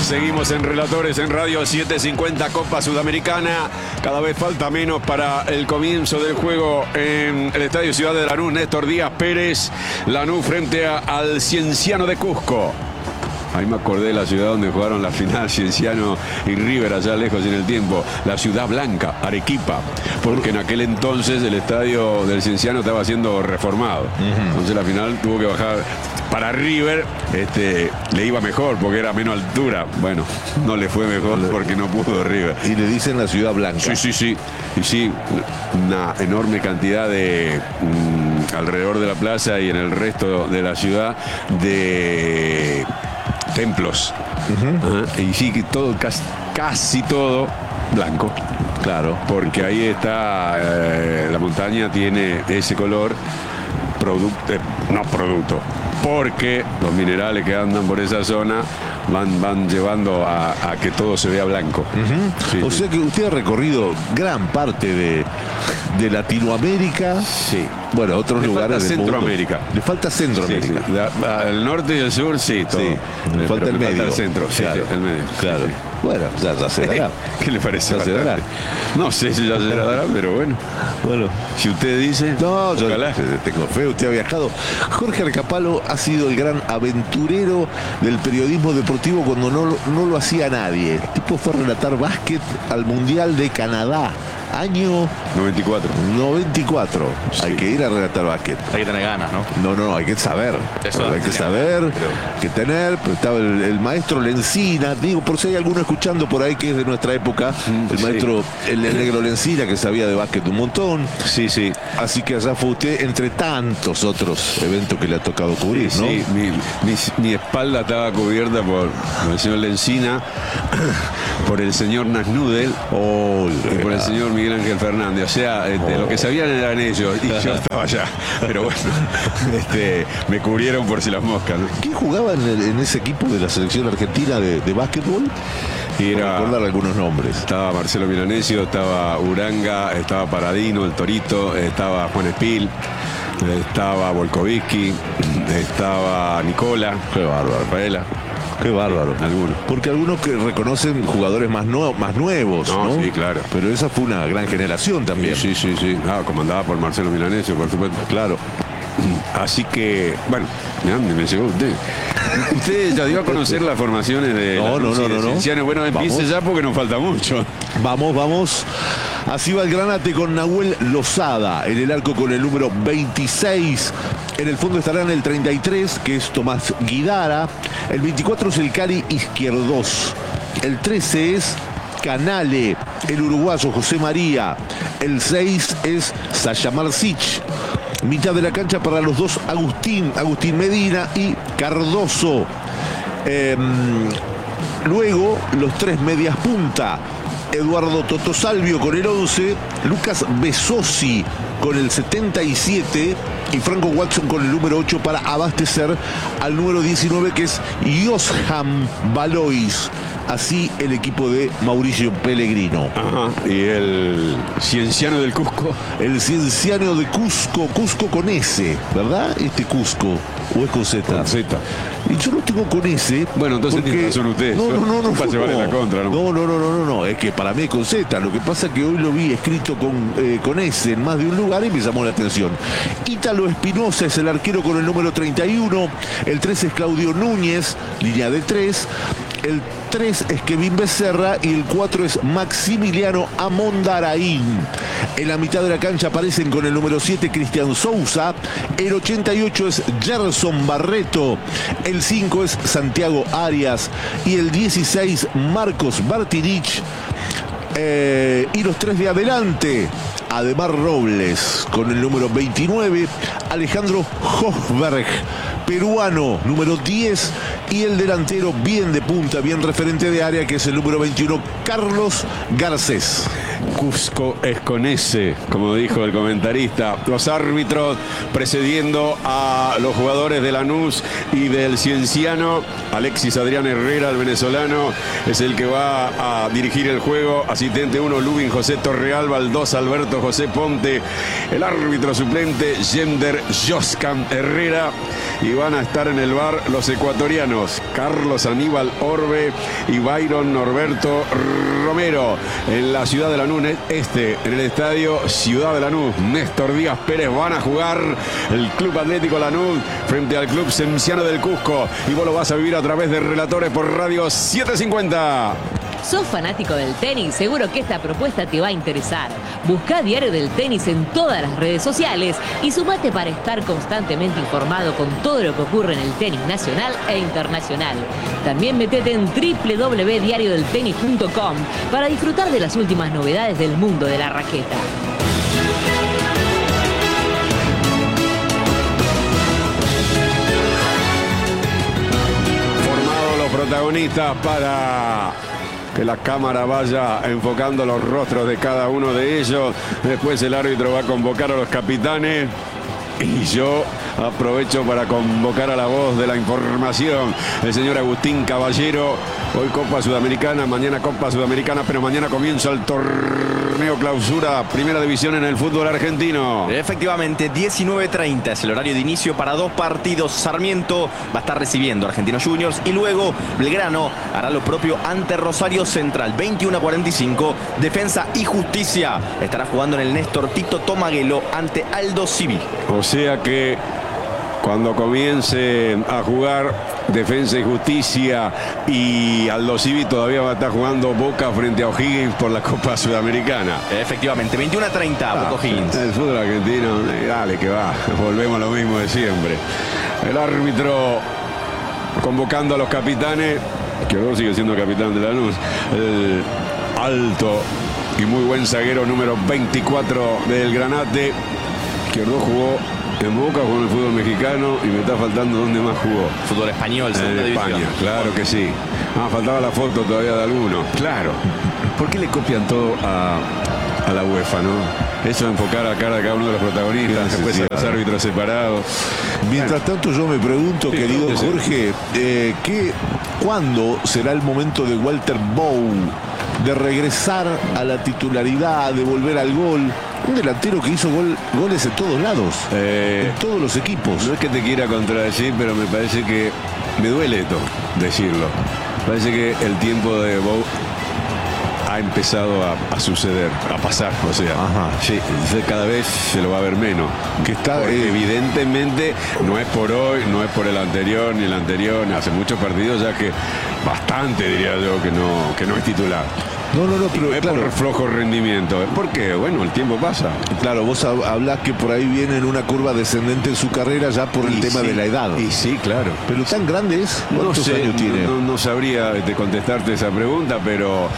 Seguimos en Relatores en Radio 750 Copa Sudamericana. Cada vez falta menos para el comienzo del juego en el Estadio Ciudad de Lanús. Néstor Díaz Pérez, Lanús frente al Cienciano de Cusco. Ahí me acordé de la ciudad donde jugaron la final Cienciano y River, allá lejos en el tiempo. La Ciudad Blanca, Arequipa. Porque en aquel entonces el estadio del Cienciano estaba siendo reformado. Entonces la final tuvo que bajar. Para River le iba mejor porque era menos altura. Bueno, no le fue mejor porque no pudo River. Y le dicen la Ciudad Blanca. Sí. Y sí, una enorme cantidad de alrededor de la plaza y en el resto de la ciudad de templos. Y sí, que todo, casi todo blanco. Claro. Porque ahí está, la montaña tiene ese color, porque los minerales que andan por esa zona van llevando a que todo se vea blanco. O sea que usted ha recorrido gran parte de Latinoamérica. Sí. Bueno, otros lugares del Centroamérica. mundo. Le falta Centroamérica. Sí. El norte y el sur, sí, todo. Sí. Le falta el medio. Falta el centro, claro. Sí, el medio. Claro. Sí. Bueno, ya se dará. ¿Qué le parece? Ya se dará. No sé si ya se dará, pero bueno. Bueno, si usted dice. No, yo ojalá. Tengo fe, usted ha viajado. Jorge Arcapalo ha sido el gran aventurero del periodismo deportivo cuando no lo hacía nadie. El tipo fue a relatar básquet al Mundial de Canadá. Año 94. Sí. Hay que ir a relatar básquet. Hay que tener ganas, ¿no? No, hay que saber. Hay que saber, que tener. Pero estaba el maestro Lencina, digo, por si hay alguno escuchando por ahí que es de nuestra época, el maestro, el negro Lencina, que sabía de básquet un montón. Sí. Así que allá fue usted entre tantos otros eventos que le ha tocado cubrir, ¿no? Sí, mi espalda estaba cubierta por el señor Lencina, por el señor Nasnudel y por el señor Miguel Ángel Fernández. O sea, lo que sabían eran ellos y yo estaba allá. Pero bueno, me cubrieron por si las moscas, ¿no? ¿Quién jugaba en ese equipo de la selección argentina de básquetbol? Recordar algunos nombres. Estaba Marcelo Milanesio, estaba Uranga, estaba Paradino, el Torito, estaba Juan Espil, estaba Volkovitsky, estaba Nicola. Qué bárbaro. Rafaela. Qué bárbaro. Algunos. Porque algunos que reconocen jugadores más nuevos, ¿no? Sí, claro. Pero esa fue una gran generación también. Sí. Comandada por Marcelo Milanesio, por supuesto. Claro. Así que, bueno, me llegó usted. Usted ya dio a conocer las formaciones de No. Bueno, empiece ya porque nos falta mucho. Vamos. Así va el Granate con Nahuel Lozada en el arco con el número 26. En el fondo estarán el 33, que es Tomás Guidara. El 24 es el Cali Izquierdos. El 13 es Canale, el uruguayo José María. El 6 es Sayamarsic. Mitad de la cancha para los dos Agustín Medina y Cardoso. Luego los tres medias punta. Eduardo Totosalvio con el 11, Lucas Besosi con el 77 y Franco Watson con el número 8 para abastecer al número 19, que es Josham Valois. Así el equipo de Mauricio Pellegrino. Y el Cienciano del Cusco. El Cienciano de Cusco con S, ¿verdad? Cusco. ¿O es con Z? Con Z. Y yo lo tengo con S. Bueno, entonces tienen razón ustedes. No. Para llevarle la contra, ¿no? No. Es que para mí es con Z. Lo que pasa es que hoy lo vi escrito con S en más de un lugar y me llamó la atención. Ítalo Espinosa es el arquero con el número 31. El 3 es Claudio Núñez, línea de 3. El 3 es Kevin Becerra y el 4 es Maximiliano Amondaraín. En la mitad de la cancha aparecen con el número 7 Cristian Sousa, el 88 es Gerson Barreto, el 5 es Santiago Arias y el 16 Marcos Bartinich. Y los 3 de adelante, Ademar Robles con el número 29, Alejandro Hofberg, peruano, número 10, y el delantero bien de punta, bien referente de área, que es el número 21, Carlos Garcés. Cusco es con S, como dijo el comentarista. Los árbitros precediendo a los jugadores de Lanús y del Cienciano. Alexis Adrián Herrera, el venezolano, es el que va a dirigir el juego. Asistente 1, Lubin José Torrealba. El 2, Alberto José Ponte. El árbitro suplente, Yender Joscan Herrera. Y van a estar en el bar los ecuatorianos. argentinos, Carlos Aníbal Orbe y Byron Norberto Romero, en la ciudad de Lanús en el estadio Ciudad de Lanús. Néstor Díaz Pérez van a jugar el Club Atlético Lanús frente al Club Cienciano del Cusco, y vos lo vas a vivir a través de Relatores por Radio 750. ¿Sos fanático del tenis? Seguro que esta propuesta te va a interesar. Buscá Diario del Tenis en todas las redes sociales y sumate para estar constantemente informado con todo lo que ocurre en el tenis nacional e internacional. También metete en www.diariodeltenis.com para disfrutar de las últimas novedades del mundo de la raqueta. Formados los protagonistas para que la cámara vaya enfocando los rostros de cada uno de ellos. Después el árbitro va a convocar a los capitanes y yo aprovecho para convocar a la voz de la información, el señor Agustín Caballero. Hoy Copa Sudamericana, mañana Copa Sudamericana, pero mañana comienza el torneo clausura, primera división en el fútbol argentino. Efectivamente, 19:30 es el horario de inicio para dos partidos. Sarmiento va a estar recibiendo a Argentinos Juniors y luego Belgrano hará lo propio ante Rosario Central. 21:45, Defensa y Justicia estará jugando en el Néstor Tito Tomaguelo ante Aldo Civi. O sea que cuando comience a jugar Defensa y Justicia y Aldo Civi, todavía va a estar jugando Boca frente a O'Higgins por la Copa Sudamericana. Efectivamente, 21:30, Boca O'Higgins. El fútbol argentino, dale que va, volvemos a lo mismo de siempre. El árbitro convocando a los capitanes, que luego sigue siendo capitán de Lanús, el alto y muy buen zaguero número 24 del Granate, que luego jugó en Boca, jugó en el fútbol mexicano y me está faltando dónde más jugó. Fútbol español, segunda en España, división. claro que sí. Faltaba la foto todavía de alguno. Claro. ¿Por qué le copian todo a la UEFA, no? Eso de enfocar a cara de cada uno de los protagonistas, después a los árbitros separados. Mientras tanto yo me pregunto, querido Jorge, ¿cuándo será el momento de Walter Bow de regresar a la titularidad, de volver al gol? Un delantero que hizo goles en todos lados, en todos los equipos. No es que te quiera contradecir, pero me parece que me duele esto decirlo. Parece que el tiempo de Bow ha empezado a suceder, a pasar, o sea, sí, cada vez se lo va a ver menos. Que está evidentemente no es por hoy, no es por el anterior, ni el anterior, hace muchos partidos ya que bastante, diría yo, que no es titular. No, pero no es claro, por flojo rendimiento, es porque, bueno, el tiempo pasa. Claro, vos hablás que por ahí viene en una curva descendente en su carrera ya por el tema de la edad. Y sí, claro. Pero tan grande es, ¿cuántos años tiene? No sabría contestarte esa pregunta, pero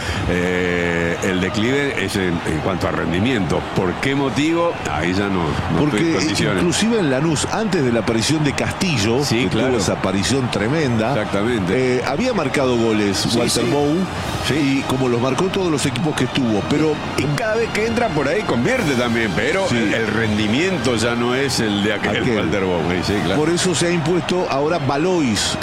el declive es en cuanto a rendimiento. ¿Por qué motivo? Ahí ya no Porque estoy en condiciones. inclusive en Lanús, antes de la aparición de Castillo, Sí, que claro. tuvo esa aparición tremenda, Exactamente. había marcado goles Walter Bow, y como los marcó todos los equipos que estuvo, pero Y cada vez que entra por ahí convierte también, pero Sí. el rendimiento ya no es el de aquel Walter Bow. Sí, claro. por eso se ha impuesto ahora Valois,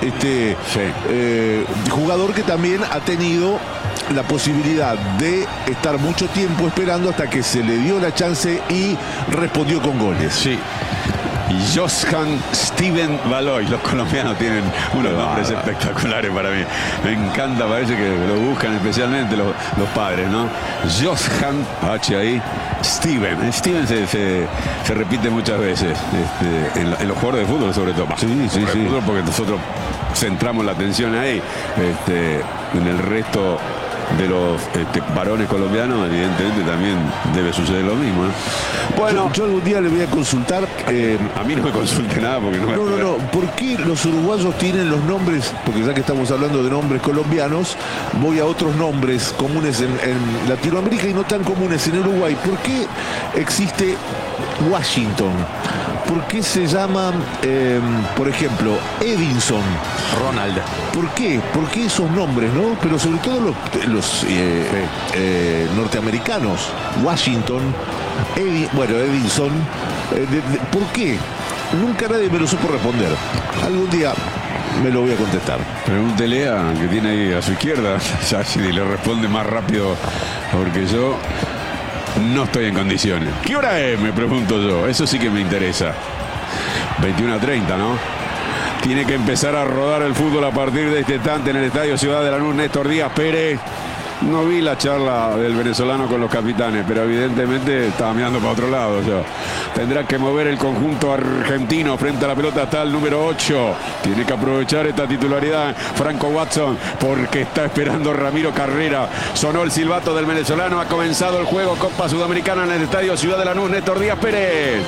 jugador que también ha tenido la posibilidad de estar mucho tiempo esperando hasta que se le dio la chance y respondió con goles. Sí. Y Joshan Steven Valois. Los colombianos tienen unos nombres espectaculares para mí. Me encanta, parece que lo buscan especialmente los padres, ¿no? Joshan, H ahí, Steven. Steven se repite muchas veces en los jugadores de fútbol, sobre todo. Sí. Fútbol, porque nosotros centramos la atención ahí. En el resto de los varones colombianos, evidentemente también debe suceder lo mismo, ¿no? Bueno, Yo algún día le voy a consultar. a mí no me consulte nada porque no me No. ¿Por qué los uruguayos tienen los nombres? Porque ya que estamos hablando de nombres colombianos, voy a otros nombres comunes en Latinoamérica y no tan comunes en Uruguay. ¿Por qué existe Washington? ¿Por qué se llama, por ejemplo, Edinson? Ronald. ¿Por qué? ¿Por qué esos nombres, no? Pero sobre todo los norteamericanos. Washington, Edinson. ¿Por qué? Nunca nadie me lo supo responder. Algún día me lo voy a contestar. Pregúntele a que tiene ahí a su izquierda, ya si le responde más rápido, porque yo no estoy en condiciones. ¿Qué hora es? Me pregunto yo. Eso sí que me interesa. 21:30, ¿no? Tiene que empezar a rodar el fútbol a partir de este instante en el Estadio Ciudad de Lanús. Néstor Díaz Pérez. No vi la charla del venezolano con los capitanes, pero evidentemente estaba mirando para otro lado. O sea, tendrá que mover el conjunto argentino. Frente a la pelota está el número 8. Tiene que aprovechar esta titularidad Franco Watson, porque está esperando Ramiro Carrera. Sonó el silbato del venezolano. Ha comenzado el juego Copa Sudamericana en el Estadio Ciudad de Lanús. Néstor Díaz Pérez.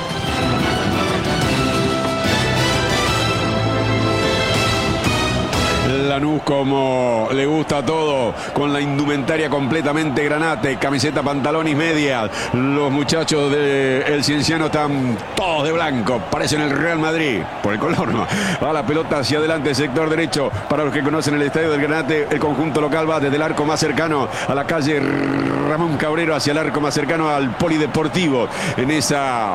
Lanús, como le gusta a todo, con la indumentaria completamente granate, camiseta, pantalón y media. Los muchachos del Cienciano están todos de blanco, parecen el Real Madrid, por el color, ¿no? Va la pelota hacia adelante, sector derecho. Para los que conocen el estadio del Granate, el conjunto local va desde el arco más cercano a la calle Ramón Cabrero hacia el arco más cercano al Polideportivo, en esa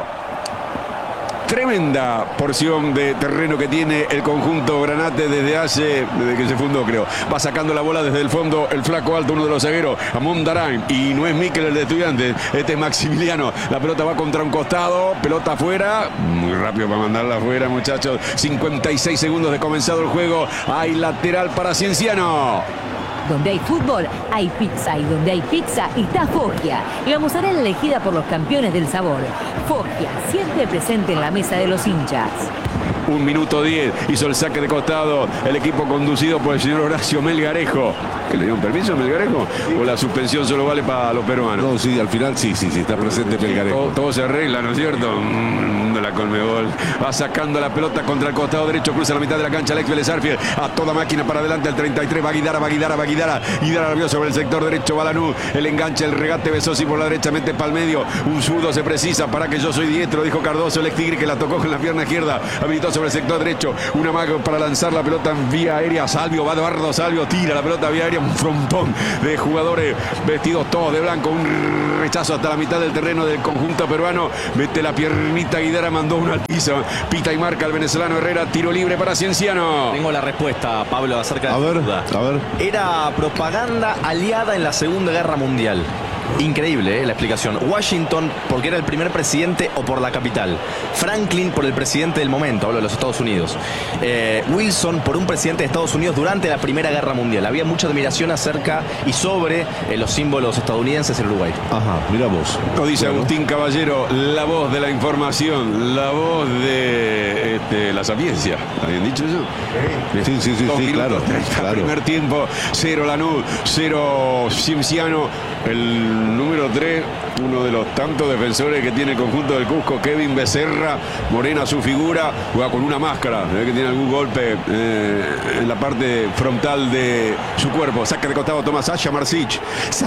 tremenda porción de terreno que tiene el conjunto Granate desde que se fundó, creo. Va sacando la bola desde el fondo el flaco alto, uno de los zagueros, Amón Darán, y no es Mikel el de Estudiantes, este es Maximiliano. La pelota va contra un costado, pelota afuera, muy rápido para mandarla afuera, muchachos. 56 segundos de comenzado el juego. Hay lateral para Cienciano. Donde hay fútbol, hay pizza. Y donde hay pizza, está Foggia. La mozzarella elegida por los campeones del sabor. Foggia, siempre presente en la mesa de los hinchas. 1 minuto 10, hizo el saque de costado el equipo conducido por el señor Horacio Melgarejo. ¿Que le dieron permiso a Melgarejo? ¿O la suspensión solo vale para los peruanos? No, sí, al final sí, está presente Melgarejo. Todo se arregla, ¿no es cierto? De la Conmebol. Va sacando la pelota contra el costado derecho, cruza la mitad de la cancha Alex Vélez Arfield. A toda máquina para adelante, el 33, va Guidara nervioso sobre el sector derecho, va Lanús. El enganche, el regate, Besosi por la derecha, mete para el medio. Un zurdo se precisa, para que yo soy diestro, dijo Cardoso, el ex Tigre, que la tocó con la pierna izquierda. Habilitó sobre el sector derecho, una maga para lanzar la pelota en vía aérea. Salvio, va Eduardo Salvio, tira la pelota vía aérea, un frontón de jugadores vestidos todos de blanco, un rechazo hasta la mitad del terreno del conjunto peruano. Mete la piernita Guidara, mandó uno al piso, pita y marca el venezolano Herrera. Tiro libre para Cienciano. Tengo la respuesta, Pablo, acerca de la duda. A ver. Era propaganda aliada en la Segunda Guerra Mundial. Increíble, la explicación. Washington porque era el primer presidente o por la capital. Franklin por el presidente del momento, hablo de los Estados Unidos. Wilson por un presidente de Estados Unidos durante la Primera Guerra Mundial. Había mucha admiración acerca y sobre los símbolos estadounidenses en Uruguay. Ajá, mira vos. Lo dice Agustín Caballero, la voz de la información, la voz de la sapiencia. ¿Habían dicho eso? Sí, claro. Primer tiempo, 0 Lanús, 0 Cienciano. El número 3, uno de los tantos defensores que tiene el conjunto del Cusco, Kevin Becerra, morena su figura, juega con una máscara, que tiene algún golpe en la parte frontal de su cuerpo. Saca de costado, toma Sasha Marsic,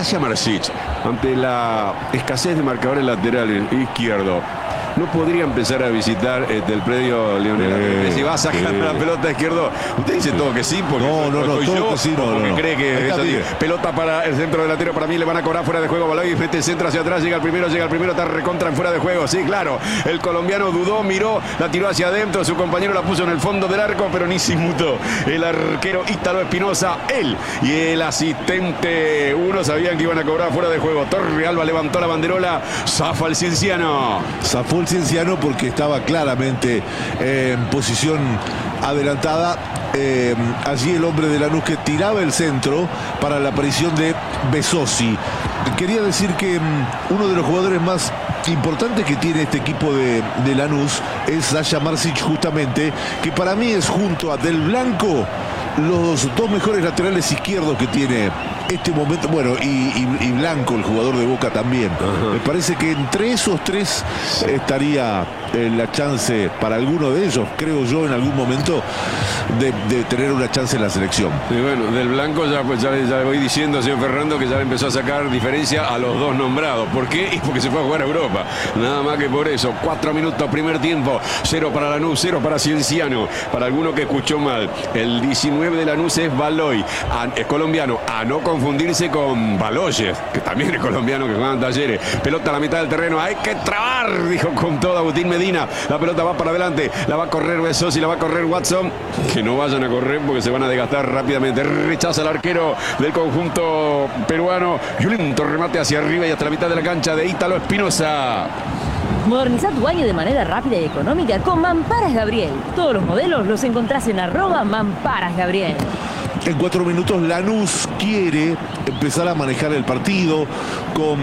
ante la escasez de marcadores laterales izquierdo. No podría empezar a visitar el predio Leonel. Si va a sacar la pelota izquierdo, usted dice todo que sí, porque cree que es así. Pelota para el centro delantero, para mí le van a cobrar fuera de juego. Baloy mete el centro hacia atrás, llega el primero, está recontra en fuera de juego. Sí, claro, el colombiano dudó, miró, la tiró hacia adentro, su compañero la puso en el fondo del arco, pero ni se inmutó. El arquero Ítalo Espinosa, él y el asistente, uno sabían que iban a cobrar fuera de juego. Torrealba levantó la banderola, zafa el Cienciano. Zafó el Cienciano porque estaba claramente en posición adelantada. Allí el hombre de Lanús que tiraba el centro para la aparición de Besosi. Quería decir que uno de los jugadores más importantes que tiene este equipo de Lanús es Sasha Marsic, justamente, que para mí es, junto a Del Blanco, los dos mejores laterales izquierdos que tiene este momento. Bueno, y Blanco, el jugador de Boca, también. Me parece que entre esos tres estaría la chance para alguno de ellos, creo yo, en algún momento de tener una chance en la selección. Y bueno, Del Blanco ya voy diciendo, señor Fernando, que ya le empezó a sacar diferencia a los dos nombrados. ¿Por qué? Y porque se fue a jugar a Europa. Nada más que por eso. 4 minutos, primer tiempo. 0 para Lanús, 0 para Cienciano. Para alguno que escuchó mal, el 19 de Lanús es Baloy, es colombiano, a no confundirse con Baloyes, que también es colombiano, que juega en Talleres. Pelota a la mitad del terreno, hay que trabar, dijo con todo Agustín Medina. La pelota va para adelante, la va a correr Besosi, la va a correr Watson. Que no vayan a correr porque se van a desgastar rápidamente. Rechaza el arquero del conjunto peruano. Violento remate hacia arriba y hasta la mitad de la cancha de Ítalo Espinosa. Moderniza tu baño de manera rápida y económica con Mamparas Gabriel. Todos los modelos los encontrás en @MamparasGabriel. En 4 minutos Lanús quiere empezar a manejar el partido con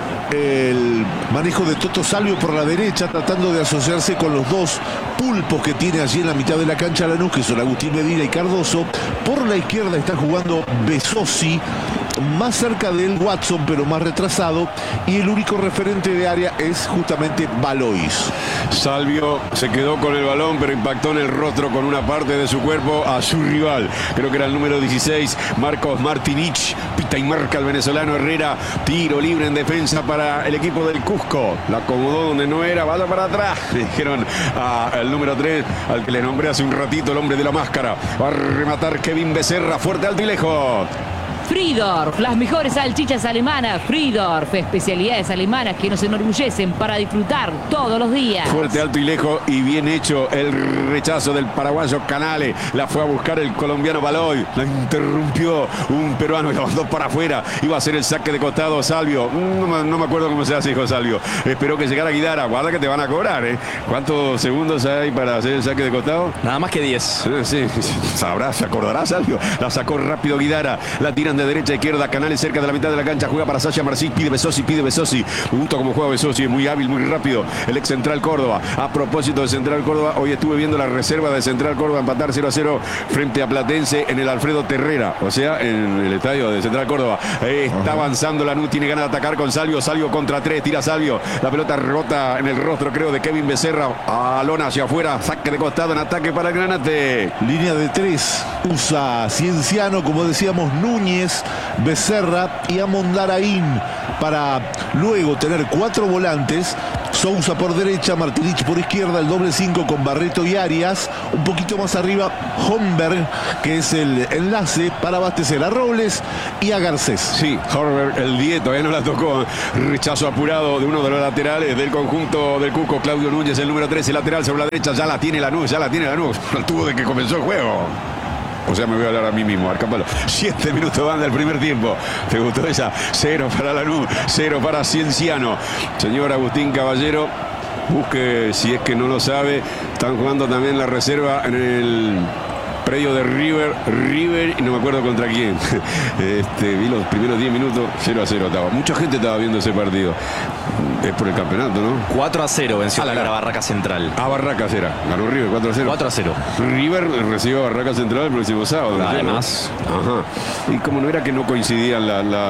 el manejo de Toto Salvio por la derecha, tratando de asociarse con los dos pulpos que tiene allí en la mitad de la cancha Lanús, que son Agustín Medina y Cardoso. Por la izquierda está jugando Besosi, más cerca de él Watson, pero más retrasado, y el único referente de área es justamente Valois. Salvio se quedó con el balón, pero impactó en el rostro con una parte de su cuerpo a su rival. Creo que era el número 16, Marcos Martinich. Pita y marca el venezolano Herrera. Tiro libre en defensa para el equipo del Cusco. La acomodó donde no era, vaya para atrás. Le dijeron al número 3, al que le nombré hace un ratito, el hombre de la máscara. Va a rematar Kevin Becerra, fuerte, alto y lejos. Friedorf, las mejores salchichas alemanas. Friedorf, especialidades alemanas que nos enorgullecen para disfrutar todos los días. Fuerte, alto y lejos, y bien hecho el rechazo del paraguayo Canale. La fue a buscar el colombiano Baloy. La interrumpió un peruano y la mandó para afuera. Iba a hacer el saque de costado Salvio. No me acuerdo cómo se hace, hijo Salvio. Esperó que llegara Guidara. Guarda que te van a cobrar, ¿eh? ¿Cuántos segundos hay para hacer el saque de costado? Nada más que 10. Sí, sabrá, se acordará Salvio. La sacó rápido Guidara. La tiran de derecha a izquierda, Canales cerca de la mitad de la cancha, juega para Sasha Marcí, pide Besosi. Me gusta cómo juega Besosi, es muy hábil, muy rápido, el ex Central Córdoba. A propósito de Central Córdoba, hoy estuve viendo la reserva de Central Córdoba empatar 0-0 frente a Platense en el Alfredo Terrera, o sea, en el estadio de Central Córdoba. Está avanzando Lanús, tiene ganas de atacar con Salvio contra 3, tira Salvio, la pelota rebota en el rostro, creo, de Kevin Becerra, a lona hacia afuera, saque de costado en ataque para el Granate. Línea de 3, usa Cienciano, como decíamos, Núñez, Becerra y Amondaraín, para luego tener 4 volantes. Sousa por derecha, Martinich por izquierda, el doble 5 con Barreto y Arias. Un poquito más arriba, Homberg, que es el enlace para abastecer a Robles y a Garcés. Sí, Homberg, el 10, todavía no la tocó. Rechazo apurado de uno de los laterales del conjunto del Cusco, Claudio Núñez, el número 13, lateral sobre la derecha. Ya la tiene Lanús. Al tubo de que comenzó el juego. O sea, me voy a hablar a mí mismo, Arcámbalo. 7 minutos van del primer tiempo. ¿Te gustó esa? 0 para Lanús, 0 para Cienciano. Señor Agustín Caballero, busque, si es que no lo sabe, están jugando también la reserva en el predio de River, y no me acuerdo contra quién. Vi los primeros 10 minutos, 0-0 estaba. Mucha gente estaba viendo ese partido. Es por el campeonato, ¿no? 4-0 venció la Barraca Central. Barracas era. Ganó River 4-0. 4-0. River recibió a Barraca Central el próximo sábado. Además. Ajá. Y como no era que no coincidían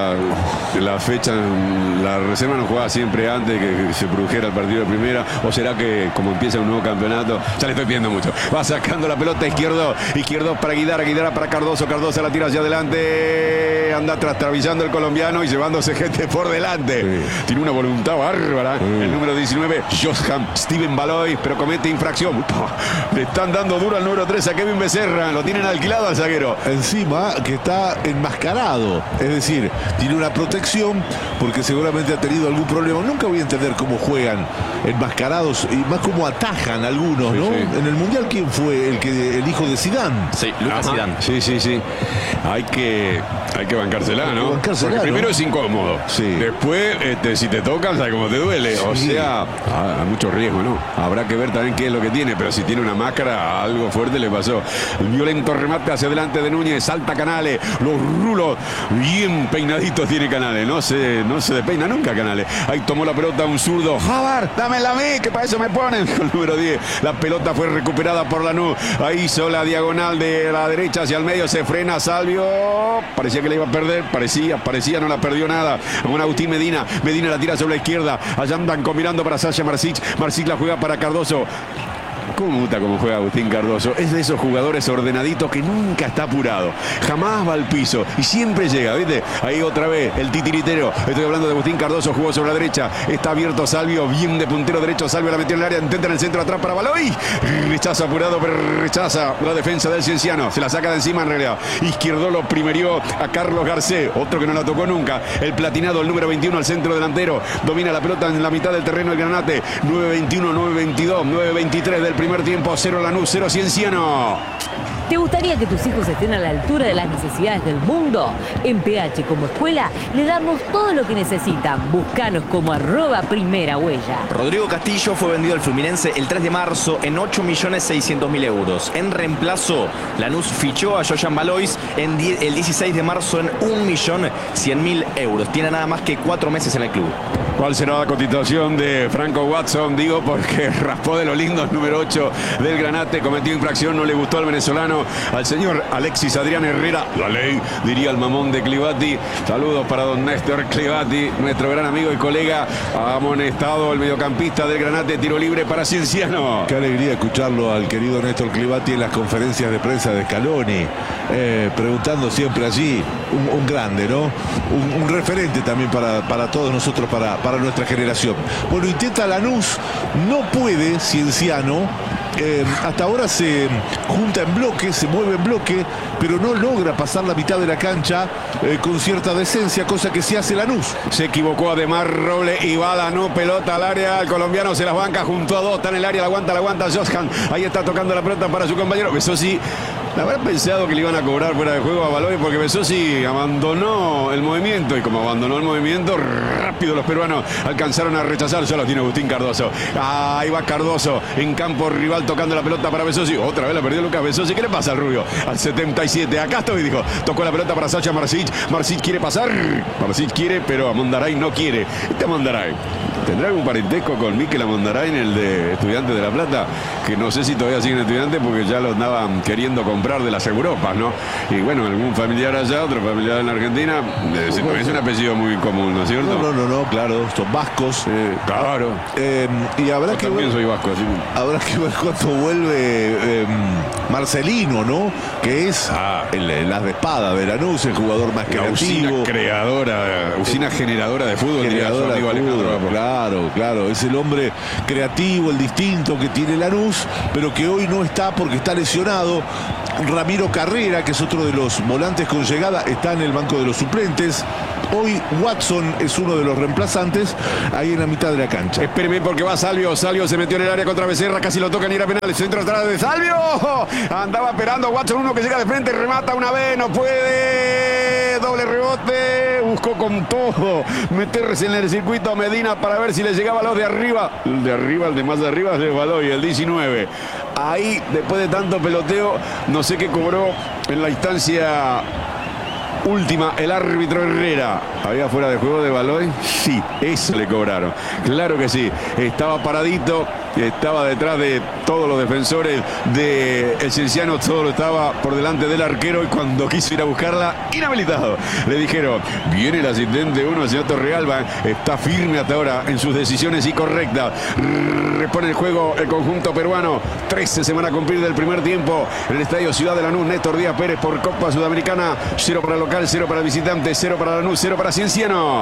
la fecha, la reserva no jugaba siempre antes que se produjera el partido de primera. ¿O será que como empieza un nuevo campeonato? Ya le estoy pidiendo mucho. Va sacando la pelota izquierdo para Guidara para Cardoso la tira hacia adelante, anda trastabillando el colombiano y llevándose gente por delante. Sí. Tiene una voluntad bárbara. El número 19, Johan Steven Baloy, pero comete infracción. Le están dando duro al número 3 a Kevin Becerra, lo tienen alquilado al zaguero. Encima que está enmascarado, es decir, tiene una protección porque seguramente ha tenido algún problema. Nunca voy a entender cómo juegan enmascarados y más cómo atajan algunos, ¿no? Sí. En el Mundial, ¿quién fue el hijo de Zidane? Sí, Lucas Zidane. Sí. Hay que bancársela, ¿no? Porque primero es incómodo. Sí. Después, si te tocan, sabes cómo te duele. O sea, hay mucho riesgo, ¿no? Habrá que ver también qué es lo que tiene, pero si tiene una máscara, algo fuerte le pasó. El violento remate hacia adelante de Núñez, salta Canales, los rulos bien peinaditos tiene Canales. No se despeina nunca Canales. Ahí tomó la pelota un zurdo. Javar, dámela a mí, que para eso me ponen. Con el número 10. La pelota fue recuperada por Lanús. Ahí hizo la diagonal de la derecha hacia el medio, se frena Salvio. Parecía que la iba a perder, parecía, no la perdió nada. Con Agustín Medina la tira sobre la izquierda. Allá andan combinando para Sasha Marcich la juega para Cardoso. ¿Cómo me gusta cómo juega Agustín Cardoso? Es de esos jugadores ordenaditos que nunca está apurado. Jamás va al piso y siempre llega, ¿viste? Ahí otra vez el titiritero. Estoy hablando de Agustín Cardoso, jugó sobre la derecha. Está abierto Salvio, bien de puntero derecho. Salvio la metió en el área, intenta en el centro atrás para Baloy. Rechaza apurado, pero rechaza la defensa del Cienciano. Se la saca de encima en realidad. Izquierdo lo primerió a Carlos Garcés, otro que no la tocó nunca. El platinado, el número 21 al centro delantero. Domina la pelota en la mitad del terreno el Granate. 9-21, 9-22, 9-23 del primer tiempo. 0 Lanús, 0 Cienciano. ¿Te gustaría que tus hijos estén a la altura de las necesidades del mundo? En PH como escuela le damos todo lo que necesitan. Búscanos como @primerahuella. Rodrigo Castillo fue vendido al Fluminense el 3 de marzo en 8.600.000 euros. En reemplazo, Lanús fichó a Joyan Valois el 16 de marzo en 1.100.000 euros. Tiene nada más que 4 meses en el club. ¿Cuál será la cotización de Franco Watson? Digo porque raspó de lo lindo el número 8 del Granate, cometió infracción, no le gustó al venezolano, al señor Alexis Adrián Herrera, la ley, diría el mamón de Clivati. Saludos para don Néstor Clivati, nuestro gran amigo y colega, amonestado el mediocampista del Granate, tiro libre para Cienciano. Qué alegría escucharlo al querido Néstor Clivati en las conferencias de prensa de Scaloni, preguntando siempre allí, un grande, ¿no? Un referente también para todos nosotros, para nuestra generación. Bueno, intenta Lanús, no puede Cienciano, hasta ahora se junta en bloque, se mueve en bloque, pero no logra pasar la mitad de la cancha con cierta decencia, cosa que sí hace Lanús. Se equivocó además Roble y va Lanús, pelota al área, el colombiano se las banca junto a dos, está en el área, la aguanta Joshan, ahí está tocando la pelota para su compañero Besosi. Habrá pensado que le iban a cobrar fuera de juego a Valois porque Besosi abandonó el movimiento y como abandonó el movimiento, rápido los peruanos alcanzaron a rechazar. Ya lo tiene Agustín Cardoso. Ahí va Cardoso en campo rival tocando la pelota para Besosi. Otra vez la perdió Lucas Besosi. ¿Qué le pasa al rubio? Al 77. Acá estoy, dijo. Tocó la pelota para Sacha Marsic. Marsic quiere pasar. Marsic quiere, pero Amondaray no quiere. Este Amondaray ¿tendrá algún parentesco con Mikel Amondaray, el de Estudiantes de La Plata? Que no sé si todavía siguen Estudiantes porque ya lo andaban queriendo comprar de las Europas, ¿no? Y bueno, algún familiar allá, otro familiar en Argentina. Es un apellido muy común, ¿no es cierto? No, claro, son vascos. Claro. Y habrá que también ver, soy vasco, así. habrá que ver cuándo vuelve Marcelino, ¿no? Que es el as de espada de Lanús, el jugador más La creativo. usina generadora de fútbol, diría su Generadora amigo de Alejandro fútbol, Vapor. claro, es el hombre creativo, el distinto que tiene Lanús, pero que hoy no está porque está lesionado. Ramiro Carrera, que es otro de los volantes con llegada, está en el banco de los suplentes. Hoy Watson es uno de los reemplazantes ahí en la mitad de la cancha. Espéreme porque va Salvio. Salvio se metió en el área contra Becerra. Casi lo tocan y era penal. El centro atrás de Salvio. Andaba esperando Watson. Uno que llega de frente. Remata una vez. No puede. Doble rebote. Buscó con todo meterse en el circuito a Medina para ver si le llegaba a los de arriba. El de más de arriba se Valois, el 19. Ahí, después de tanto peloteo, no sé qué cobró en la instancia última el árbitro Herrera. ¿Había fuera de juego de Valois? Sí, eso le cobraron. Claro que sí. Estaba paradito, estaba detrás de todos los defensores del Cienciano, todo estaba por delante del arquero y cuando quiso ir a buscarla, inhabilitado. Le dijeron, viene el asistente 1, el señor Torrealba, está firme hasta ahora en sus decisiones y correcta. Repone el juego el conjunto peruano. 13 se van a cumplir del primer tiempo en el estadio Ciudad de Lanús. Néstor Díaz Pérez por Copa Sudamericana. 0 para el local, 0 para el visitante, 0 para Lanús, 0 para Cienciano.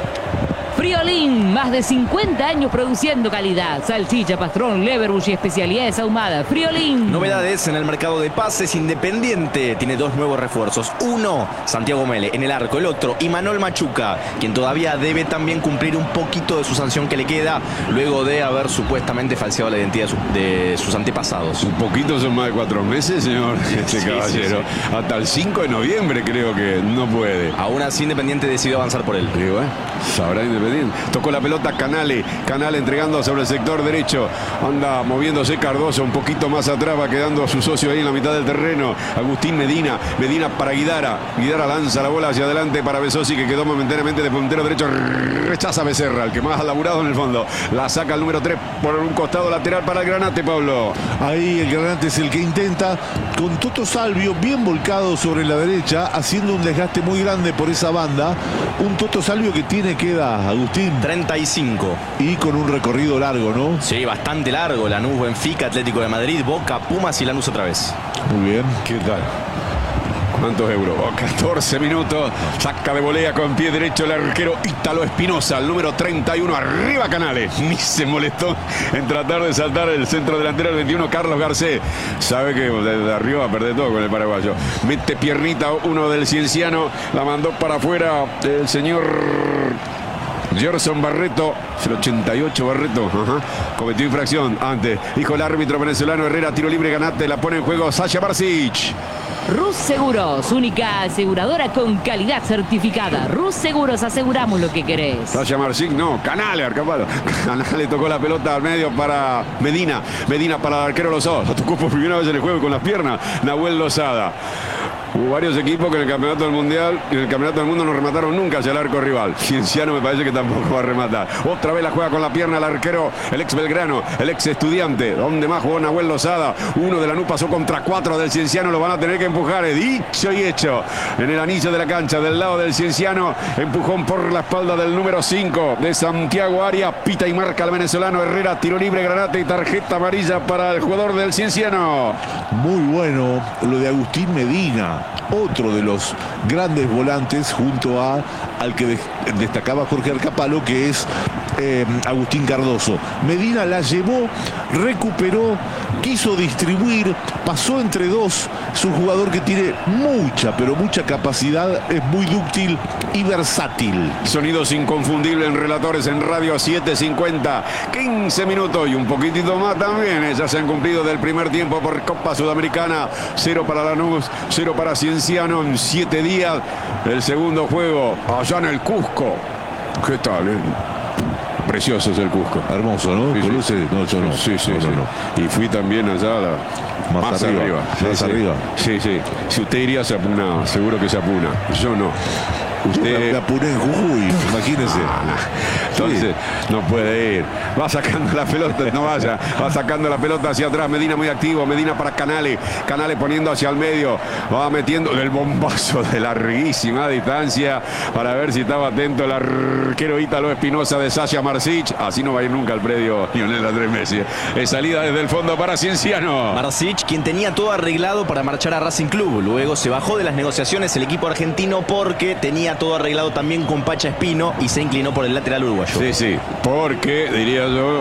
Friolín, más de 50 años produciendo calidad. Salchicha, pastrón, leverbush y especialidades ahumadas. Friolín. Novedades en el mercado de pases. Independiente tiene 2 nuevos refuerzos. Uno, Santiago Mele en el arco. El otro, Imanol Machuca, quien todavía debe también cumplir un poquito de su sanción que le queda luego de haber supuestamente falseado la identidad de sus antepasados. Un poquito, son más de 4 meses, señor. Caballero. Sí. Hasta el 5 de noviembre creo que no puede. Aún así, Independiente decidió avanzar por él. Digo, sabrá Independiente. Tocó la pelota Canale entregando sobre el sector derecho, anda moviéndose Cardoso un poquito más atrás, va quedando su socio ahí en la mitad del terreno, Agustín Medina para Guidara lanza la bola hacia adelante para Besosi, que quedó momentáneamente de puntero derecho, rechaza Becerra, el que más ha laburado en el fondo, la saca el número 3 por un costado lateral para el Granate, Pablo. Ahí el Granate es el que intenta, con Toto Salvio bien volcado sobre la derecha, haciendo un desgaste muy grande por esa banda, un Toto Salvio que tiene queda Agustín 35 y con un recorrido largo, ¿no? Sí, bastante largo. Lanús, Benfica, Atlético de Madrid, Boca, Pumas y Lanús otra vez. Muy bien. ¿Qué tal? ¿Cuántos euros? 14 minutos. Saca de volea con pie derecho el arquero Ítalo Espinosa, el número 31. Arriba Canales. Ni se molestó en tratar de saltar el centro delantero del 21, Carlos Garcés. Sabe que desde arriba va a perder todo con el paraguayo. Mete piernita uno del Cienciano. La mandó para afuera el señor Gerson Barreto, el 88 Barreto, cometió infracción antes. Dijo el árbitro venezolano Herrera, tiro libre, ganate, la pone en juego Sasha Marsic. Rus Seguros, única aseguradora con calidad certificada. Rus Seguros, aseguramos lo que querés. Sasha Marsic, no, Canale, Arcapalo. Canale tocó la pelota al medio para Medina. Medina para el arquero Lozada. La tocó por primera vez en el juego con las piernas. Nahuel Lozada. Hubo varios equipos que en el campeonato del mundial y en el campeonato del mundo no remataron nunca hacia el arco rival. Cienciano me parece que tampoco va a rematar. Otra vez la juega con la pierna el arquero, el ex Belgrano, el ex Estudiante. Donde más jugó Nahuel Lozada. Uno de Lanús pasó contra 4 del Cienciano. Lo van a tener que empujar. Dicho y hecho. En el anillo de la cancha del lado del Cienciano. Empujón por la espalda del número 5 de Santiago Arias. Pita y marca al venezolano Herrera. Tiro libre, granate y tarjeta amarilla para el jugador del Cienciano. Muy bueno lo de Agustín Medina, otro de los grandes volantes junto al que destacaba Jorge Arcapalo, que es Agustín Cardoso. Medina la llevó, recuperó, quiso distribuir, pasó entre dos. Es un jugador que tiene mucha, pero mucha capacidad, es muy dúctil y versátil. Sonidos inconfundibles en relatores en Radio 750. 15 minutos y un poquitito más también. Ya se han cumplido del primer tiempo por Copa Sudamericana. 0 para Lanús, 0 para Cienciano en 7 días. El segundo juego allá en el Cusco. ¿Qué tal? Precioso es el Cusco. Hermoso, ¿no? Sí, ¿Conoce? No, yo no. Sí, sí, No, sí. no. Y fui también allá más arriba. Más Sí, arriba. sí, sí. Si usted iría, se apuna. Seguro que se apuna. Yo no. Usted... Me apuré en Jujuy, imagínese. Entonces, no puede ir. Va sacando la pelota, no vaya. Va sacando la pelota hacia atrás. Medina muy activo. Medina para Canale. Canale poniendo hacia el medio. Va metiendo el bombazo de larguísima distancia para ver si estaba atento el arquero Ítalo Espinosa de Sasha Marsic. Así no va a ir nunca al predio Lionel Andrés Messi. Es salida desde el fondo para Cienciano. Marsic, quien tenía todo arreglado para marchar a Racing Club. Luego se bajó de las negociaciones el equipo argentino porque tenía todo arreglado también con Pacha Espino y se inclinó por el lateral uruguayo. Sí, sí, porque diría yo,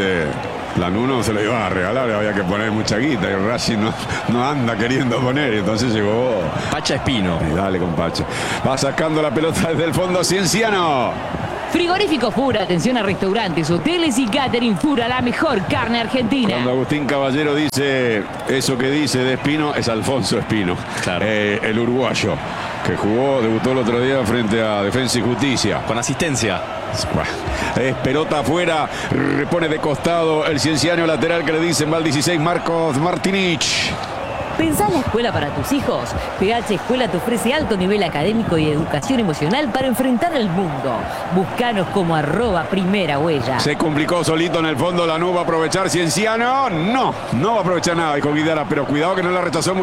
Lanús no se lo iba a regalar, había que poner mucha guita y Racing no anda queriendo poner, entonces llegó Pacha Espino. Y dale con Pacha. Va sacando la pelota desde el fondo Cienciano. Frigorífico Fura, atención a restaurantes, hoteles y catering Fura, la mejor carne argentina. Cuando Agustín Caballero dice eso que dice de Espino, es Alfonso Espino, claro. El uruguayo, que debutó el otro día frente a Defensa y Justicia. Con asistencia. Es pelota afuera, repone de costado el Cienciano lateral que le dicen va al 16 Marcos Martinich. ¿Pensás la escuela para tus hijos? PH Escuela te ofrece alto nivel académico y educación emocional para enfrentar el mundo. Búscanos como @primera huella. Se complicó solito en el fondo, Lanús va a aprovechar Cienciano. No va a aprovechar nada, dijo Guidara, pero cuidado que no la rechazó muy